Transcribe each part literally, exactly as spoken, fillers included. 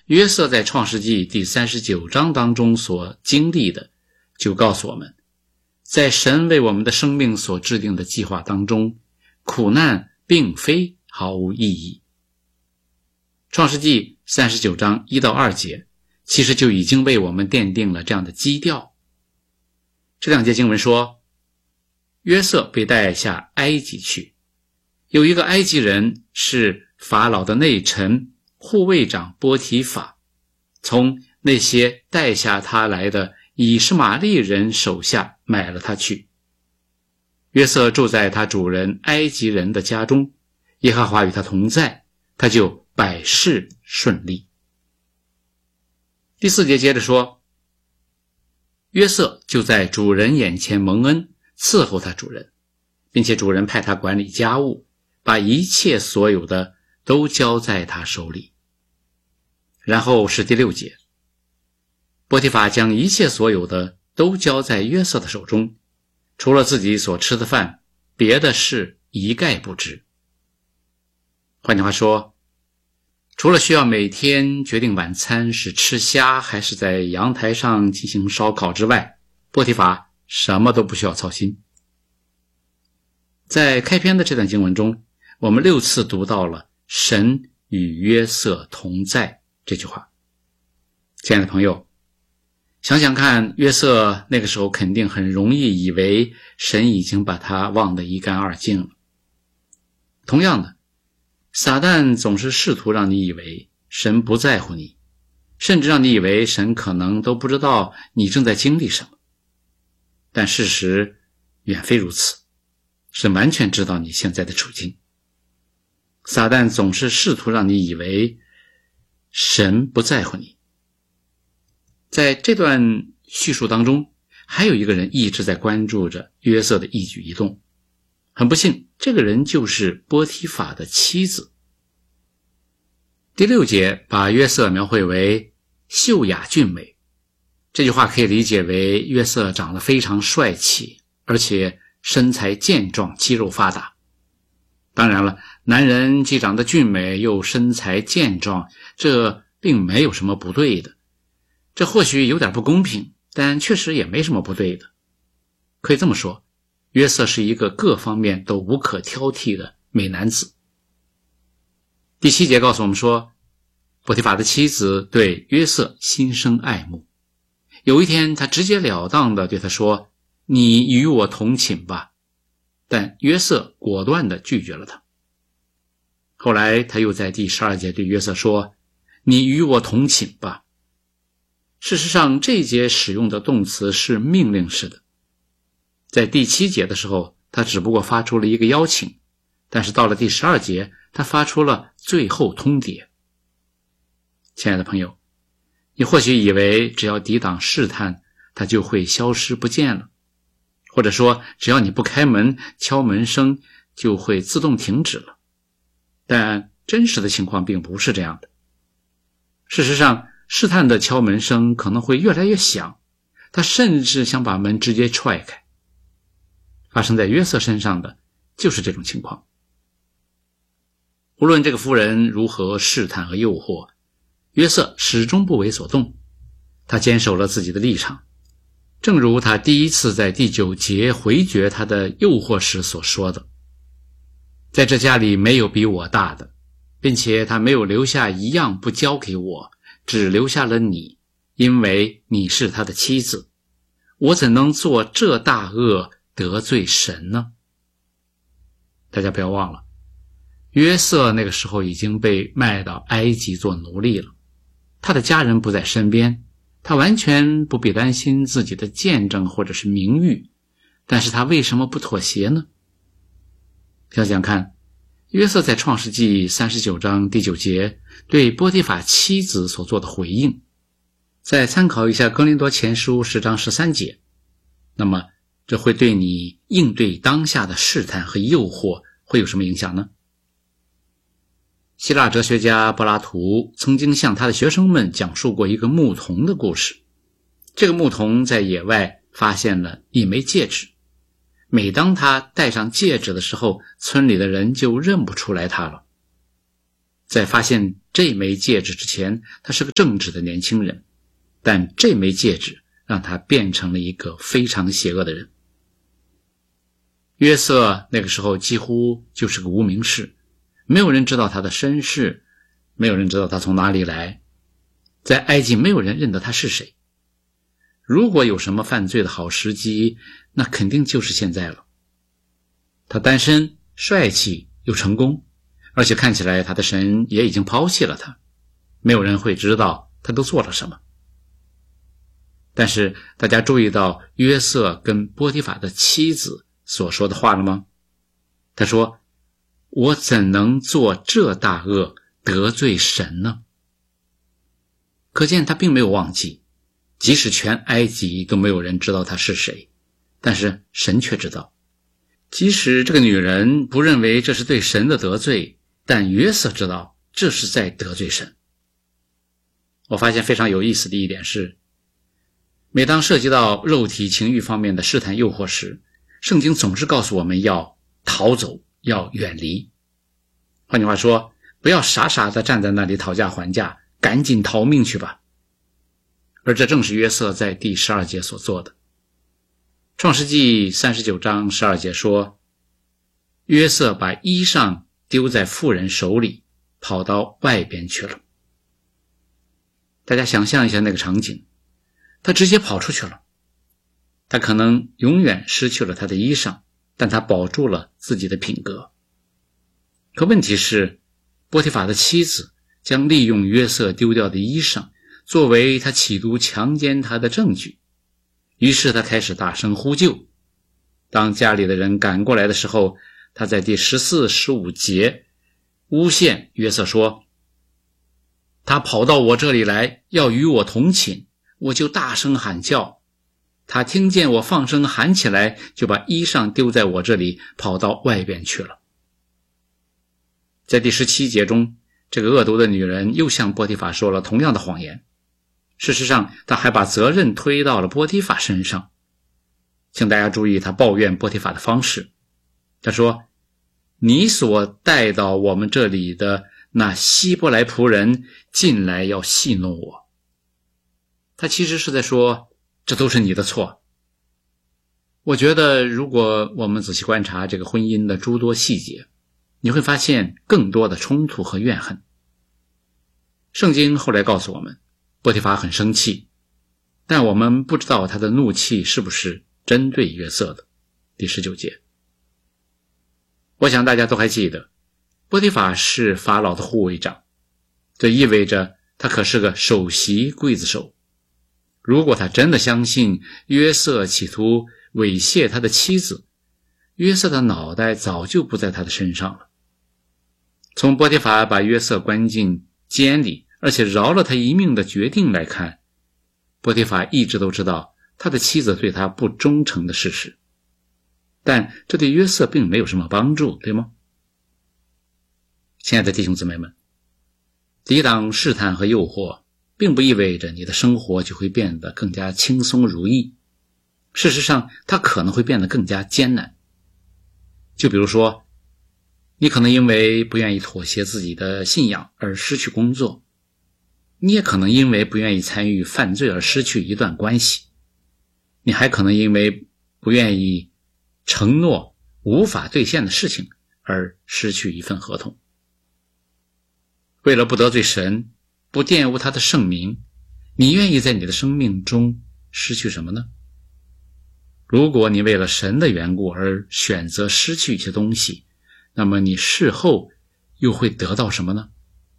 约瑟在创世纪第三十九章当中所经历的，就告诉我们，在神为我们的生命所制定的计划当中，苦难并非毫无意义。创世纪三十九章一到二节其实就已经为我们奠定了这样的基调。这两节经文说，约瑟被带下埃及去，有一个埃及人是法老的内臣护卫长波提法，从那些带下他来的以实玛利人手下买了他去。约瑟住在他主人埃及人的家中，耶和华与他同在，他就百事顺利。第四节接着说，约瑟就在主人眼前蒙恩，伺候他主人，并且主人派他管理家务，把一切所有的都交在他手里。然后是第六节，波提法将一切所有的都交在约瑟的手中，除了自己所吃的饭，别的事一概不知。换句话说，除了需要每天决定晚餐是吃虾还是在阳台上进行烧烤之外，波提法什么都不需要操心。在开篇的这段经文中，我们六次读到了神与约瑟同在这句话。亲爱的朋友，想想看，约瑟那个时候肯定很容易以为神已经把他忘得一干二净了。同样的，撒旦总是试图让你以为神不在乎你，甚至让你以为神可能都不知道你正在经历什么。但事实远非如此，神完全知道你现在的处境。撒旦总是试图让你以为神不在乎你。在这段叙述当中，还有一个人一直在关注着约瑟的一举一动。很不幸，这个人就是波提法的妻子。第六节把约瑟描绘为秀雅俊美，这句话可以理解为约瑟长得非常帅气，而且身材健壮，肌肉发达。当然了，男人既长得俊美又身材健壮，这并没有什么不对的。这或许有点不公平，但确实也没什么不对的。可以这么说，约瑟是一个各方面都无可挑剔的美男子。第七节告诉我们说，波提法的妻子对约瑟心生爱慕。有一天，他直截了当地对他说，你与我同寝吧。但约瑟果断地拒绝了他。后来他又在第十二节对约瑟说，你与我同寝吧。事实上，这一节使用的动词是命令式的。在第七节的时候，他只不过发出了一个邀请，但是到了第十二节，他发出了最后通牒。亲爱的朋友，你或许以为只要抵挡试探，它就会消失不见了，或者说只要你不开门，敲门声就会自动停止了。但真实的情况并不是这样的。事实上，试探的敲门声可能会越来越响，他甚至想把门直接踹开。发生在约瑟身上的就是这种情况。无论这个夫人如何试探和诱惑，约瑟始终不为所动，他坚守了自己的立场。正如他第一次在第九节回绝他的诱惑时所说的，在这家里没有比我大的，并且他没有留下一样不交给我，只留下了你，因为你是他的妻子。我怎能做这大恶得罪神呢？大家不要忘了，约瑟那个时候已经被卖到埃及做奴隶了，他的家人不在身边，他完全不必担心自己的见证或者是名誉，但是他为什么不妥协呢？想想看，约瑟在创世纪三十九章第九节对波提法妻子所做的回应，再参考一下哥林多前书十章十三节，那么这会对你应对当下的试探和诱惑会有什么影响呢？希腊哲学家柏拉图曾经向他的学生们讲述过一个牧童的故事。这个牧童在野外发现了一枚戒指，每当他戴上戒指的时候，村里的人就认不出来他了。在发现这枚戒指之前，他是个正直的年轻人，但这枚戒指让他变成了一个非常邪恶的人。约瑟那个时候几乎就是个无名氏，没有人知道他的身世，没有人知道他从哪里来，在埃及没有人认得他是谁。如果有什么犯罪的好时机，那肯定就是现在了。他单身、帅气又成功，而且看起来他的神也已经抛弃了他，没有人会知道他都做了什么。但是大家注意到约瑟跟波提法的妻子所说的话了吗？他说，我怎能做这大恶得罪神呢？可见他并没有忘记，即使全埃及都没有人知道他是谁，但是神却知道。即使这个女人不认为这是对神的得罪，但约瑟知道这是在得罪神。我发现非常有意思的一点是，每当涉及到肉体情欲方面的试探诱惑时，圣经总是告诉我们要逃走，要远离。换句话说，不要傻傻地站在那里讨价还价，赶紧逃命去吧。而这正是约瑟在第十二节所做的。创世纪三十九章十二节说，约瑟把衣裳丢在妇人手里，跑到外边去了。大家想象一下那个场景，他直接跑出去了。他可能永远失去了他的衣裳，但他保住了自己的品格。可问题是，波提法的妻子将利用约瑟丢掉的衣裳作为他企图强奸他的证据，于是他开始大声呼救。当家里的人赶过来的时候，他在第十四、十五节诬陷约瑟说，他跑到我这里来要与我同寝，我就大声喊叫，他听见我放声喊起来，就把衣裳丢在我这里，跑到外边去了。在第十七节中，这个恶毒的女人又向波提法说了同样的谎言。事实上，她还把责任推到了波提法身上。请大家注意她抱怨波提法的方式。她说，你所带到我们这里的那希伯来仆人进来要戏弄我。她其实是在说，这都是你的错。我觉得如果我们仔细观察这个婚姻的诸多细节，你会发现更多的冲突和怨恨。圣经后来告诉我们，波提法很生气，但我们不知道他的怒气是不是针对约瑟的。第十九节，我想大家都还记得，波提法是法老的护卫长，这意味着他可是个首席刽子手。如果他真的相信约瑟企图猥亵他的妻子，约瑟的脑袋早就不在他的身上了。从波提法把约瑟关进监里，而且饶了他一命的决定来看，波提法一直都知道他的妻子对他不忠诚的事实，但这对约瑟并没有什么帮助，对吗？亲爱的弟兄姊妹们，抵挡试探和诱惑并不意味着你的生活就会变得更加轻松如意，事实上它可能会变得更加艰难。就比如说，你可能因为不愿意妥协自己的信仰而失去工作，你也可能因为不愿意参与犯罪而失去一段关系，你还可能因为不愿意承诺无法兑现的事情而失去一份合同。为了不得罪神，不玷污他的圣名，你愿意在你的生命中失去什么呢？如果你为了神的缘故而选择失去一些东西，那么你事后又会得到什么呢？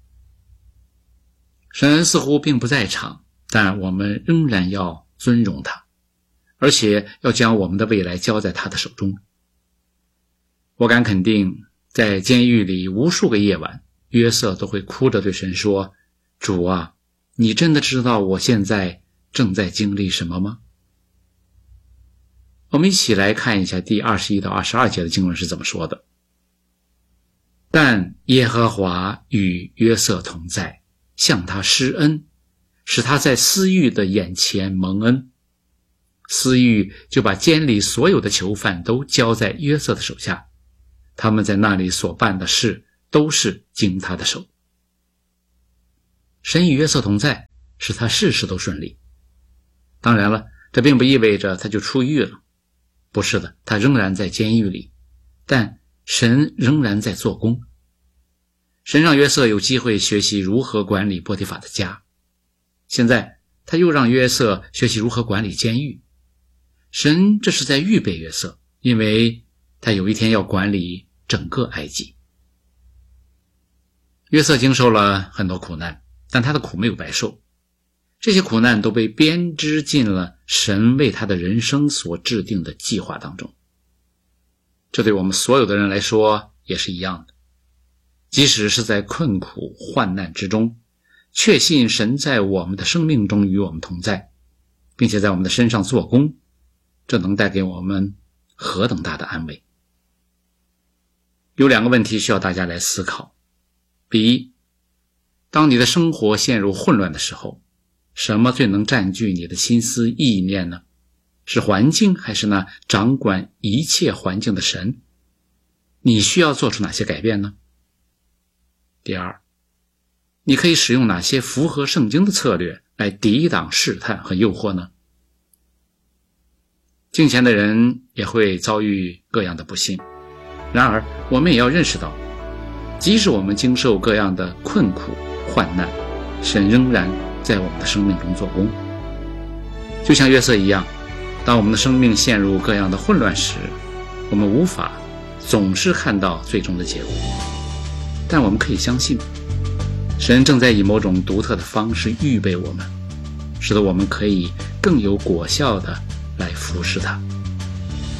神似乎并不在场，但我们仍然要尊荣他，而且要将我们的未来交在他的手中。我敢肯定，在监狱里无数个夜晚，约瑟都会哭着对神说，主啊，你真的知道我现在正在经历什么吗？我们一起来看一下第二十一到二十二节的经文是怎么说的。但耶和华与约瑟同在，向他施恩，使他在司狱的眼前蒙恩。司狱就把监里所有的囚犯都交在约瑟的手下，他们在那里所办的事都是经他的手。 神与约瑟同在，使他事事都顺利。当然了，这并不意味着他就出狱了，不是的，他仍然在监狱里，但神仍然在做工。神让约瑟有机会学习如何管理波提法的家，现在他又让约瑟学习如何管理监狱。神这是在预备约瑟，因为他有一天要管理整个埃及。约瑟经受了很多苦难，但他的苦没有白受，这些苦难都被编织进了神为他的人生所制定的计划当中。这对我们所有的人来说也是一样的，即使是在困苦患难之中，确信神在我们的生命中与我们同在，并且在我们的身上做工，这能带给我们何等大的安慰。有两个问题需要大家来思考。第一，当你的生活陷入混乱的时候，什么最能占据你的心思意念呢？是环境，还是那掌管一切环境的神？你需要做出哪些改变呢？第二，你可以使用哪些符合圣经的策略来抵挡试探和诱惑呢？敬虔的人也会遭遇各样的不幸，然而我们也要认识到，即使我们经受各样的困苦患难，神仍然在我们的生命中做工。就像约瑟一样，当我们的生命陷入各样的混乱时，我们无法总是看到最终的结果，但我们可以相信，神正在以某种独特的方式预备我们，使得我们可以更有果效的来服侍他。